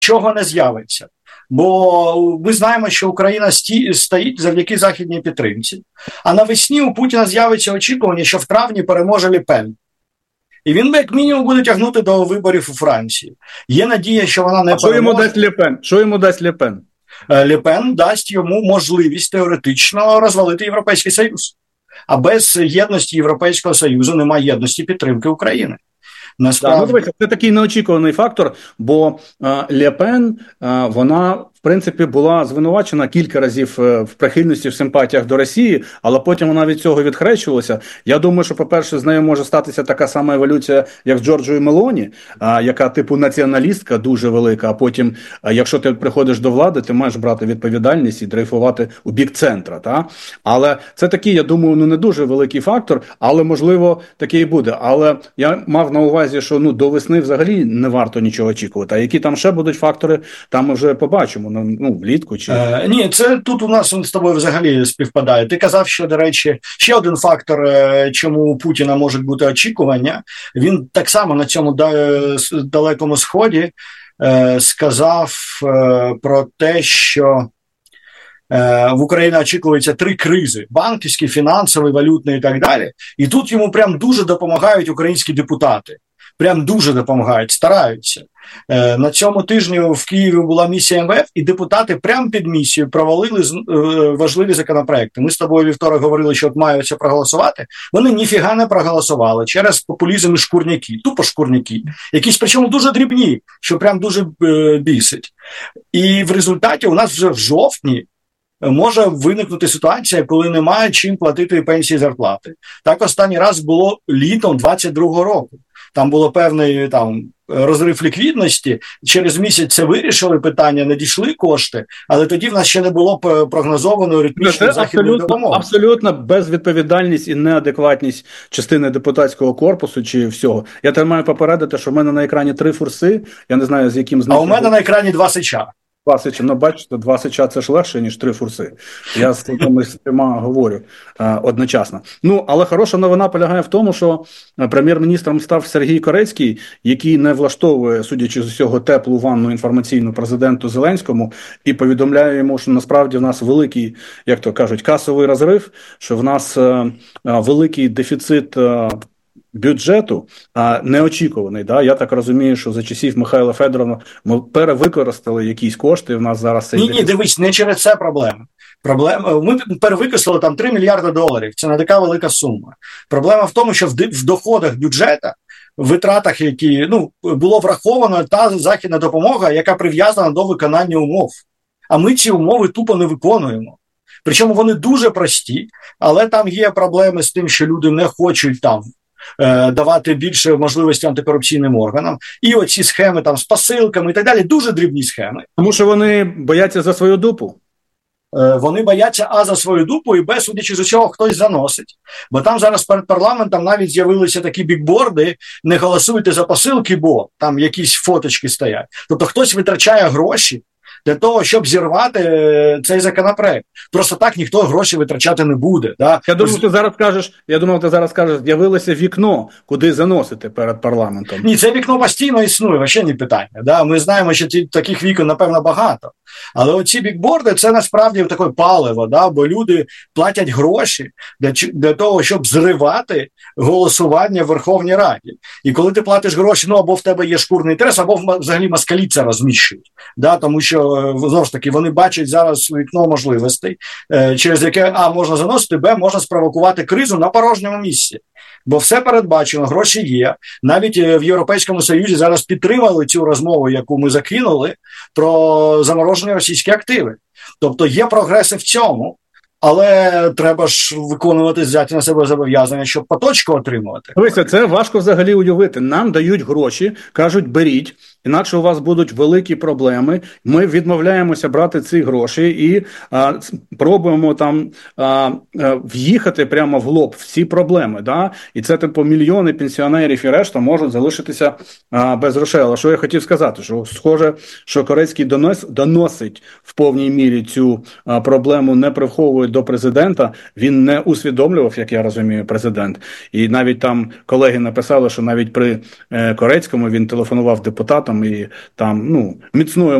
нічого не з'явиться. Бо ми знаємо, що Україна стоїть завдяки західній підтримці. А навесні у Путіна з'явиться очікування, що в травні переможе Ле Пен. І він, як мінімум, буде тягнути до виборів у Франції. Є надія, що вона не переможе. Що йому дасть Ле Пен? Що йому дасть Ле Пен? Ле Пен дасть йому можливість теоретично розвалити Європейський Союз. А без єдності Європейського Союзу немає єдності підтримки України. Насправді... Це такий неочікуваний фактор, бо Ле Пен, вона, в принципі, була звинувачена кілька разів в прихильності, в симпатіях до Росії, але потім вона від цього відхрещувалася. Я думаю, що, по-перше, з нею може статися така сама еволюція, як з Джорджою Мелоні, яка типу націоналістка дуже велика, а потім, якщо ти приходиш до влади, ти маєш брати відповідальність і дрейфувати у бік центра. Та? Але це такий, я думаю, не дуже великий фактор, але, можливо, такий і буде. Але я мав на увазі, що до весни взагалі не варто нічого очікувати. А які там ще будуть фактори, там ми вже побачимо. Влітку чи... Ні, це тут у нас з тобою взагалі співпадає. Ти казав, що, до речі, ще один фактор, чому у Путіна можуть бути очікування, він так само на цьому далекому сході сказав про те, що в Україні очікується 3 кризи – банківський, фінансовий, валютний і так далі. І тут йому прям дуже допомагають українські депутати. Прям дуже допомагають, стараються. На цьому тижні в Києві була місія МВФ, і депутати прямо під місією провалили важливі законопроекти. Ми з тобою вівторок говорили, що от мають це проголосувати. Вони ніфіга не проголосували через популізм і шкурняки, тупо шкурняки. Якісь, причому дуже дрібні, що прям дуже бісить. І в результаті у нас вже в жовтні може виникнути ситуація, коли немає чим платити пенсії і зарплати. Так останній раз було літом 22-го року. Там було певний розрив ліквідності, через місяць це вирішили питання, надійшли кошти, але тоді в нас ще не було прогнозованої ритмічної західної допомоги. Абсолютно безвідповідальність і неадекватність частини депутатського корпусу чи всього. Я тебе маю попередити, що в мене на екрані 3 фурси, я не знаю, з яким з них... А у мене на екрані 2 сича. 2 сича, бачите, 2 сича це ж легше, ніж 3 фурси. Я з трьома говорю одночасно. Але хороша новина полягає в тому, що прем'єр-міністром став Сергій Корецький, який не влаштовує, судячи з усього, теплу ванну інформаційну президенту Зеленському і повідомляє йому, що насправді в нас великий, як то кажуть, касовий розрив, що в нас великий дефіцит бюджету, неочікуваний. Да? Я так розумію, що за часів Михайла Федорова ми перевикористали якісь кошти, в нас зараз цей Ні, дивись, не через це проблема. Ми перевикористали там $3 мільярди, це не така велика сума. Проблема в тому, що в доходах бюджету, в витратах, які було враховано та західна допомога, яка прив'язана до виконання умов. А ми ці умови тупо не виконуємо. Причому вони дуже прості, але там є проблеми з тим, що люди не хочуть там давати більше можливості антикорупційним органам. І оці схеми там з посилками і так далі, дуже дрібні схеми. Тому що вони бояться за свою дупу. Вони бояться за свою дупу і без, судячи з усього, хтось заносить. Бо там зараз перед парламентом навіть з'явилися такі бікборди: не голосуйте за посилки, бо там якісь фоточки стоять. Тобто хтось витрачає гроші для того, щоб зірвати цей законопроект. Просто так ніхто гроші витрачати не буде. Да? Я думав, ти зараз кажеш, з'явилося вікно, куди заносити перед парламентом. Ні, це вікно постійно існує, вообще не питання. Да? Ми знаємо, що таких вікон, напевно, багато. Але оці бікборди – це насправді таке паливо, да? Бо люди платять гроші для того, щоб зривати голосування в Верховній Раді. І коли ти платиш гроші, або в тебе є шкурний інтерес, або взагалі москалі це розміщують. Да? Тому що, знову ж таки, вони бачать зараз вікно можливостей, через яке, можна заносити, можна спровокувати кризу на порожньому місці. Бо все передбачено, гроші є. Навіть в Європейському Союзі зараз підтримали цю розмову, яку ми закинули, про заморожені російські активи. Тобто є прогреси в цьому, але треба ж виконувати, взяти на себе зобов'язання, щоб поточку отримувати. Дивіться, це важко взагалі уявити. Нам дають гроші, кажуть, беріть, інакше у вас будуть великі проблеми. Ми відмовляємося брати ці гроші і пробуємо там в'їхати прямо в лоб в ці проблеми. Да? І це мільйони пенсіонерів і решта можуть залишитися без грошей. Але що я хотів сказати, що схоже, що Корецький доносить в повній мірі цю проблему, не приховує до президента. Він не усвідомлював, як я розумію, президент. І навіть там колеги написали, що навіть при Корецькому він телефонував депутатам, і там, ну, міцною